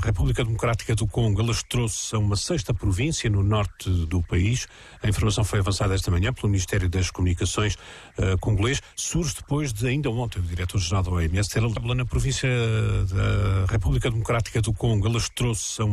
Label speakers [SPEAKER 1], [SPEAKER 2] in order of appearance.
[SPEAKER 1] República Democrática do Congo alastrou-se a uma sexta província no norte do país. A informação foi avançada esta manhã pelo Ministério das Comunicações congolês. Surge depois de, ainda ontem, o diretor-geral da OMS ter na província da República Democrática do Congo alastrou-se a